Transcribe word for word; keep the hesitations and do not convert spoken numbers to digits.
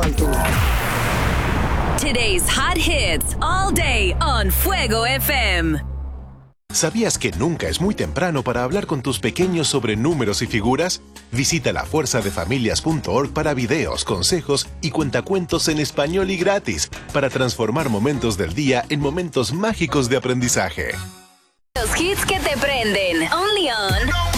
Today's hot hits all day on Fuego F M. ¿Sabías que nunca es muy temprano para hablar con tus pequeños sobre números y figuras? Visita la fuerza de familias punto org para videos, consejos y cuentacuentos en español y gratis para transformar momentos del día en momentos mágicos de aprendizaje. Los hits que te prenden. Only on